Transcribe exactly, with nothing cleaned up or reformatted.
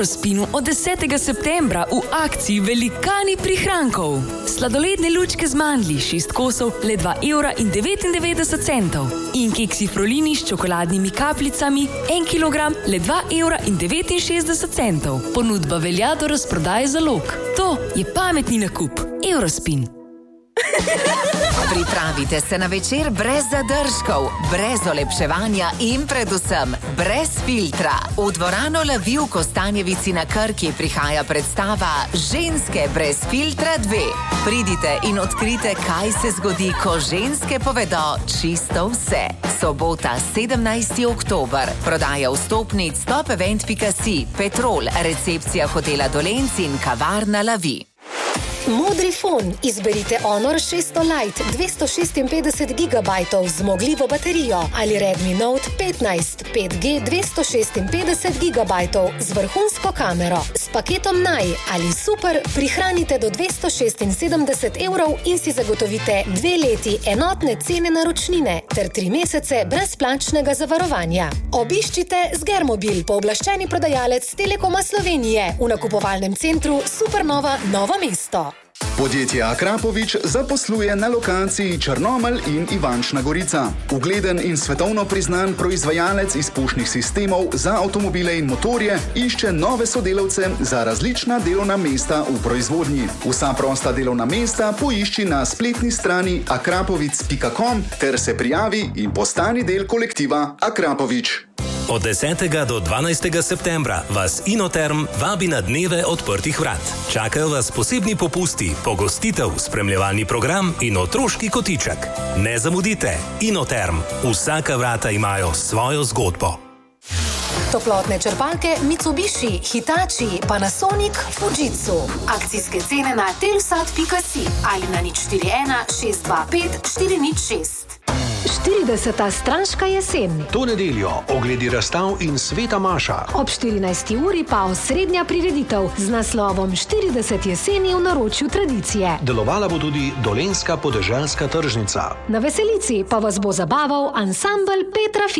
Eurospinu od desetega septembra v akciji Velikani prihrankov. Sladoledne lučke z mandlji, šest kosov, le dva evra in devetindevetdeset centov. In keksi Frolini s čokoladnimi kapljicami, en kilogram, le dva evra in devetinšestdeset centov. Ponudba velja do razprodaje zalog. To je pametni nakup. Eurospin. Pripravite se na večer brez zadržkov, brez olepševanja in predvsem brez filtra. V dvorano Lavi v Kostanjevici na Krki prihaja predstava Ženske brez filtra dve. Pridite in odkrite, kaj se zgodi, ko ženske povedo čisto vse. Sobota, sedemnajsti oktober. Prodaja vstopnic stop event pika si, Petrol, recepcija hotela Dolenc in kavarna Lavi. Modrifon. Izberite Honor šeststo Lite dvesto šestinpetdeset gigabajtov z zmogljivo baterijo ali Redmi Note petnajst pet G dvesto šestinpetdeset gigabajtov z vrhunsko kamero. S paketom Naj ali Super prihranite do dvesto šestinsedemdeset evrov in si zagotovite dve leti enotne cene naročnine ter tri mesece brezplačnega zavarovanja. Obiščite Zgermobil, pooblaščeni prodajalec Telekoma Slovenije v nakupovalnem centru Supernova Novo mesto. Podjetje Akrapovič zaposluje na lokaciji Črnomelj in Ivančna Gorica. Ugleden in svetovno priznan proizvajalec izpušnih sistemov za avtomobile in motorje išče nove sodelavce za različna delovna mesta v proizvodnji. Vsa prosta delovna mesta poišči na spletni strani akrapovic pika com ter se prijavi in postani del kolektiva Akrapovič. Od desetega do dvanajstega septembra vas Inoterm vabi na dneve odprtih vrat. Čakajo vas posebni popusti, pogostitev, spremljevalni program in otroški kotiček. Ne zamudite, Inoterm. Vsaka vrata imajo svojo zgodbo. Toplotne črpalke Mitsubishi, Hitachi, Panasonic, Fujitsu. Akcijske cene na telsat pika si ali na nič štiri ena šest dva pet štiri nič šest. štirideseta Stranška jesen. To nedeljo ogledi razstav in Sveta Maša. Ob štirinajsti uri pa osrednja prireditev z naslovom štirideset jeseni v naročju tradicije. Delovala bo tudi Dolenjska podeželska tržnica. Na veselici pa vas bo zabaval ansambel Petra Fi.